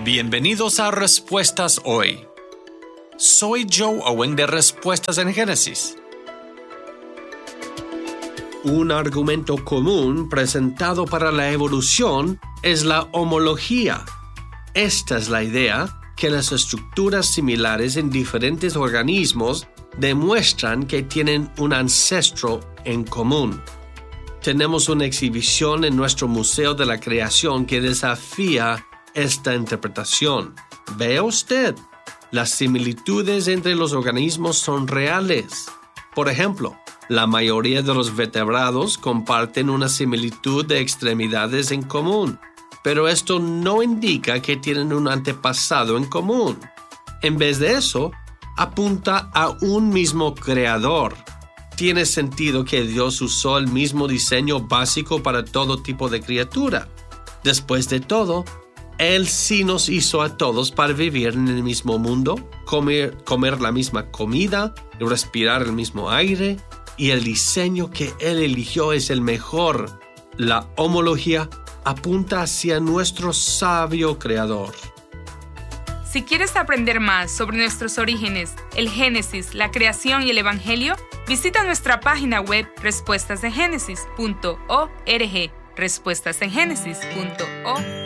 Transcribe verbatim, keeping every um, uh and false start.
Bienvenidos a Respuestas Hoy. Soy Joe Owen de Respuestas en Génesis. Un argumento común presentado para la evolución es la homología. Esta es la idea que las estructuras similares en diferentes organismos demuestran que tienen un ancestro en común. Tenemos una exhibición en nuestro Museo de la Creación que desafía esta interpretación. Vea usted, las similitudes entre los organismos son reales. Por ejemplo, la mayoría de los vertebrados comparten una similitud de extremidades en común, pero esto no indica que tienen un antepasado en común. En vez de eso, apunta a un mismo creador. Tiene sentido que Dios usó el mismo diseño básico para todo tipo de criatura. Después de todo, Él sí nos hizo a todos para vivir en el mismo mundo, comer, comer la misma comida, respirar el mismo aire, y el diseño que Él eligió es el mejor. La homología apunta hacia nuestro sabio creador. Si quieres aprender más sobre nuestros orígenes, el Génesis, la creación y el Evangelio, visita nuestra página web respuestas en génesis punto org, respuestas en génesis punto org.